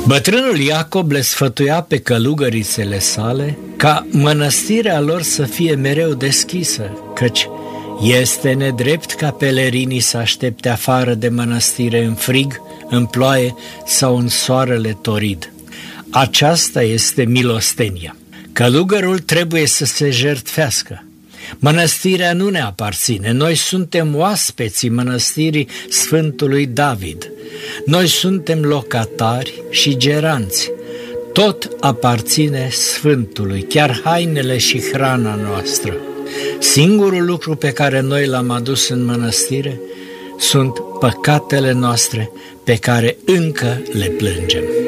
Bătrânul Iacob le sfătuia pe călugărițele sale ca mănăstirea lor să fie mereu deschisă, căci este nedrept ca pelerinii să aștepte afară de mănăstire în frig, în ploaie sau în soarele torid. Aceasta este milostenia. Călugărul trebuie să se jertfească. Mănăstirea nu ne aparține, noi suntem oaspeții mănăstirii Sfântului David. Noi suntem locatari și geranți. Tot aparține Sfântului, chiar hainele și hrana noastră. Singurul lucru pe care noi l-am adus în mănăstire sunt păcatele noastre pe care încă le plângem.